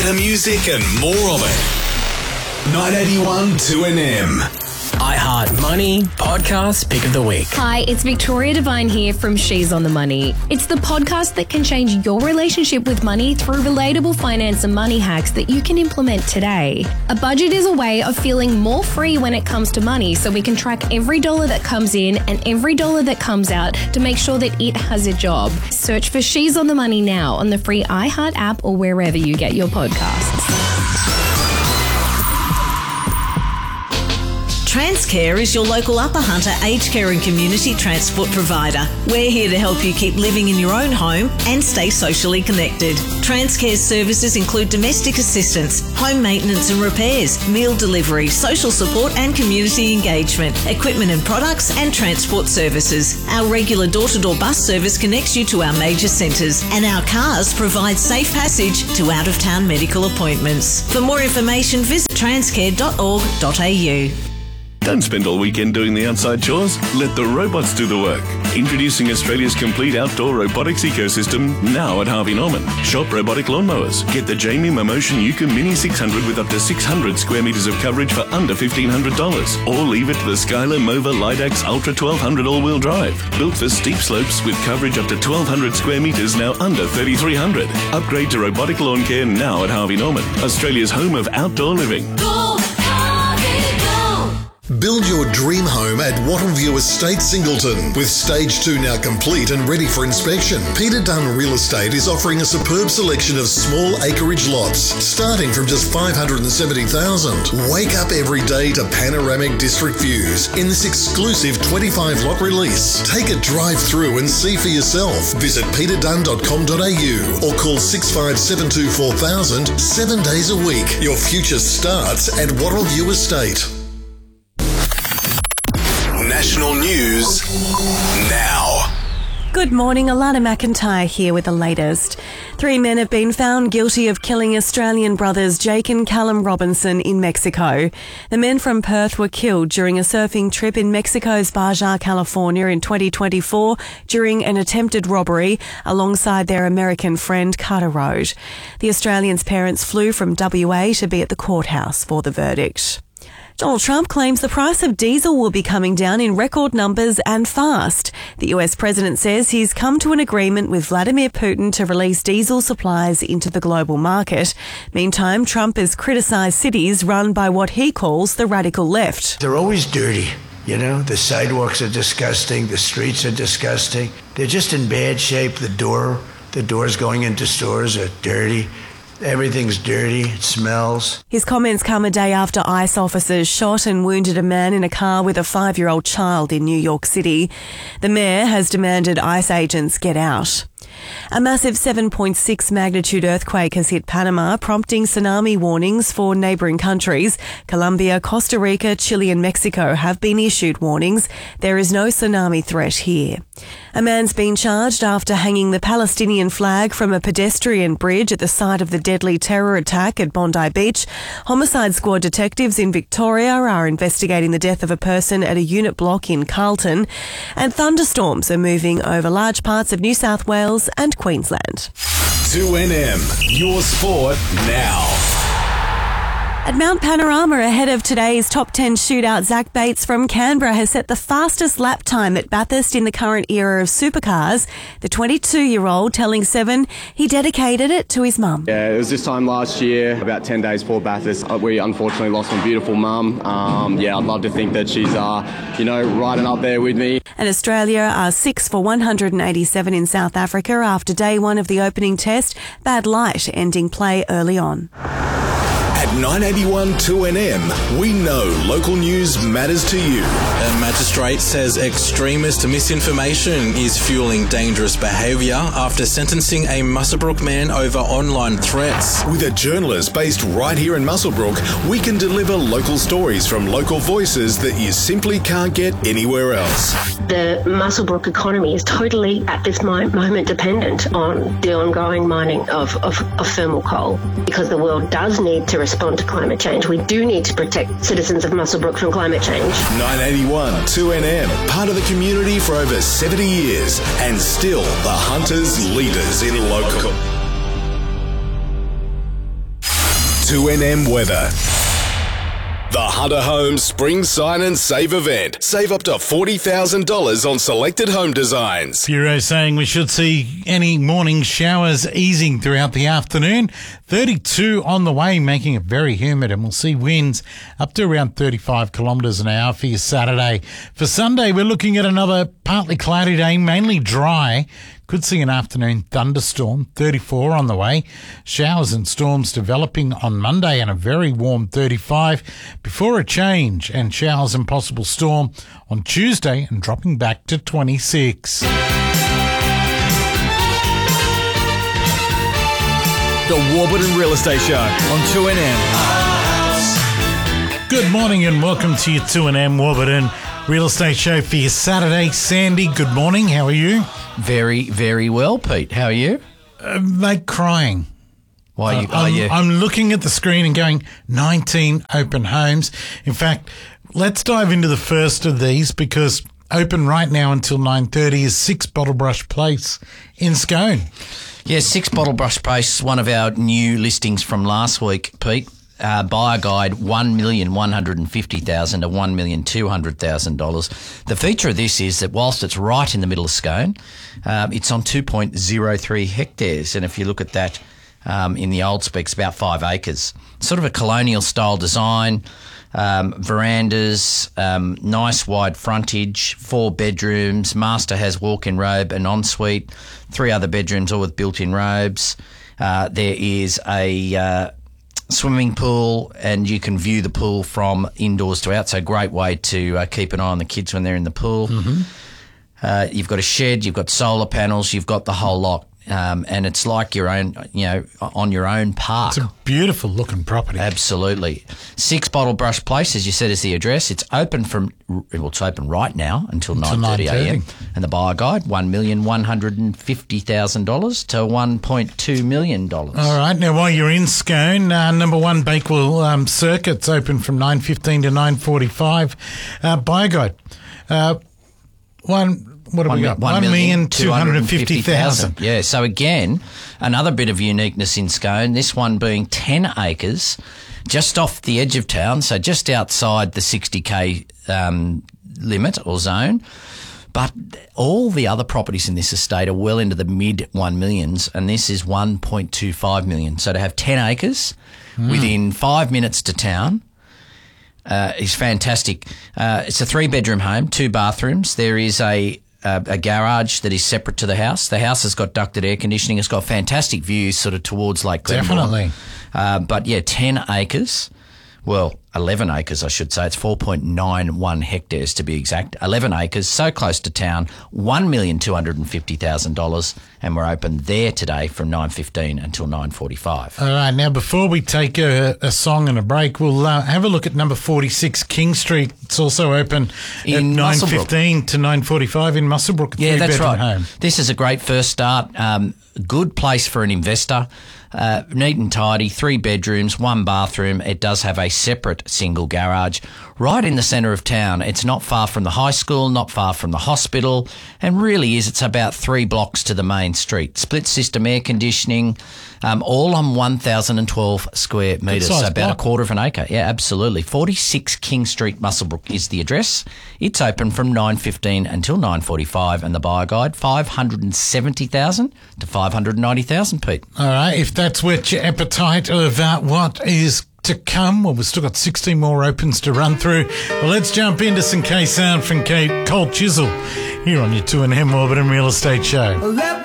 Better music and more of it. 981 2NM. iHeart Money Podcast Pick of the Week. Hi, it's Victoria Devine here from She's on the Money. It's the podcast that can change your relationship with money through relatable finance and money hacks that you can implement today. A budget is a way of feeling more free when it comes to money, so we can track every dollar that comes in and every dollar that comes out to make sure that it has a job. Search for She's on the Money now on the free iHeart app or wherever you get your podcasts. Transcare is your local Upper Hunter aged care and community transport provider. We're here to help you keep living in your own home and stay socially connected. Transcare's services include domestic assistance, home maintenance and repairs, meal delivery, social support and community engagement, equipment and products and transport services. Our regular door-to-door bus service connects you to our major centres, and our cars provide safe passage to out-of-town medical appointments. For more information, visit transcare.org.au. Don't spend all weekend doing the outside chores. Let the robots do the work. Introducing Australia's complete outdoor robotics ecosystem now at Harvey Norman. Shop robotic lawnmowers. Get the Jamie Momotion Yuka Mini 600 with up to 600 square metres of coverage for under $1,500. Or leave it to the Skylar Mova Lidax Ultra 1200 all-wheel drive. Built for steep slopes with coverage up to 1,200 square metres, now under $3,300. Upgrade to robotic lawn care now at Harvey Norman, Australia's home of outdoor living. Build your dream home at Wattleview Estate, Singleton. With Stage 2 now complete and ready for inspection, Peter Dunn Real Estate is offering a superb selection of small acreage lots, starting from just $570,000. Wake up every day to panoramic district views in this exclusive 25-lot release. Take a drive through and see for yourself. Visit peterdunn.com.au or call 6572 4000 7 days a week. Your future starts at Wattleview Estate. National news now. Good morning, Alana McIntyre here with the latest. 3 men have been found guilty of killing Australian brothers Jake and Callum Robinson in Mexico. The men from Perth were killed during a surfing trip in Mexico's Baja, California in 2024 during an attempted robbery alongside their American friend Carter Road. The Australians' parents flew from WA to be at the courthouse for the verdict. Donald Trump claims the price of diesel will be coming down in record numbers and fast. The US president says he's come to an agreement with Vladimir Putin to release diesel supplies into the global market. Meantime, Trump has criticised cities run by what he calls the radical left. They're always dirty. You know, the sidewalks are disgusting, the streets are disgusting. They're just in bad shape. The doors going into stores are dirty. Everything's dirty, it smells. His comments come a day after ICE officers shot and wounded a man in a car with a 5-year-old child in New York City. The mayor has demanded ICE agents get out. A massive 7.6 magnitude earthquake has hit Panama, prompting tsunami warnings for neighbouring countries. Colombia, Costa Rica, Chile and Mexico have been issued warnings. There is no tsunami threat here. A man's been charged after hanging the Palestinian flag from a pedestrian bridge at the site of the deadly terror attack at Bondi Beach. Homicide Squad detectives in Victoria are investigating the death of a person at a unit block in Carlton. And thunderstorms are moving over large parts of New South Wales and Queensland. 2NM, your sport now. At Mount Panorama, ahead of today's top 10 shootout, Zach Bates from Canberra has set the fastest lap time at Bathurst in the current era of supercars. The 22-year-old telling Seven he dedicated it to his mum. Yeah, it was this time last year, about 10 days before Bathurst. We unfortunately lost my beautiful mum. I'd love to think that she's, riding up there with me. And Australia are 6 for 187 in South Africa after day one of the opening test. Bad light ending play early on. At 981 2NM, we know local news matters to you. A magistrate says extremist misinformation is fueling dangerous behaviour after sentencing a Muswellbrook man over online threats. With a journalist based right here in Muswellbrook, we can deliver local stories from local voices that you simply can't get anywhere else. The Muswellbrook economy is totally, at this moment, dependent on the ongoing mining of thermal coal, because the world does need to respond to climate change. We do need to protect citizens of Muswellbrook from climate change. 981 2NM, part of the community for over 70 years, and still the hunters' leaders in local. 2NM weather. The Hunter Homes Spring Sign and Save event. Save up to $40,000 on selected home designs. Bureau saying we should see any morning showers easing throughout the afternoon. 32 on the way, making it very humid, and we'll see winds up to around 35 kilometres an hour for your Saturday. For Sunday, we're looking at another partly cloudy day, mainly dry. Could see an afternoon thunderstorm, 34 on the way. Showers and storms developing on Monday and a very warm 35 before a change and showers and possible storm on Tuesday and dropping back to 26. The Warburton Real Estate Show on 2NM. Good morning and welcome to your 2NM Warburton Real Estate Show for your Saturday. Sandy, good morning. How are you? Very, very well, Pete. How are you? Mate, crying. Why are you? I'm looking at the screen and going, 19 open homes. In fact, let's dive into the first of these because open right now until 9:30 is 6 Bottlebrush Place in Scone. Yeah, 6 Bottlebrush Place, one of our new listings from last week, Pete. Buyer guide $1,150,000 to $1,200,000. The feature of this is that whilst it's right in the middle of Scone, it's on 2.03 hectares, and if you look at that in the old specs, about 5 acres. Sort of a colonial style design, verandas, nice wide frontage, 4 bedrooms. Master has walk-in robe and ensuite, 3 other bedrooms, all with built-in robes. There is a swimming pool, and you can view the pool from indoors to out, so great way to keep an eye on the kids when they're in the pool. Mm-hmm. You've got a shed, you've got solar panels, you've got the whole lot. And it's like your own, on your own park. It's a beautiful looking property. Absolutely. 6 Bottlebrush Place, as you said, is the address. It's open it's open right now until 9:30 a.m. And the buyer guide, $1,150,000 to $1.2 million. All right. Now, while you're in Scone, number 1 Bakewell Circuit's open from 9:15 to 9:45. Buyer guide, what have we got? $1,250,000. Yeah, so again, another bit of uniqueness in Scone, this one being 10 acres, just off the edge of town, so just outside the 60k limit or zone. But all the other properties in this estate are well into the mid 1 millions, and this is 1.25 million. So to have 10 acres within 5 minutes to town, is fantastic. It's a 3-bedroom home, 2 bathrooms. There is a garage that is separate to the house. The house has got ducted air conditioning. It's got fantastic views sort of towards Lake Glenmore. Definitely. But yeah, 10 acres. Well, 11 acres, I should say. It's 4.91 hectares to be exact. 11 acres, so close to town, $1,250,000, and we're open there today from 9:15 until 9:45. All right, now before we take a song and a break, we'll have a look at number 46 King Street. It's also open at 9:15 to 9:45 in Muswellbrook. Yeah, that's right. Home. This is a great first start. Good place for an investor. Neat and tidy, 3 bedrooms, 1 bathroom. It does have a separate single garage right in the centre of town. It's not far from the high school, not far from the hospital, and really it's about 3 blocks to the main street. Split system air conditioning, all on 1,012 square metres, so about a quarter of an acre. Yeah, absolutely. 46 King Street, Muswellbrook is the address. It's open from 9:15 until 9:45, and the buyer guide, $570,000 to $590,000, Pete. All right, if that's whet your appetite of what is to come, well, we've still got 16 more opens to run through. Well, let's jump into some K-Sound from Cold Chisel here on your 2NM Warburton Real Estate Show.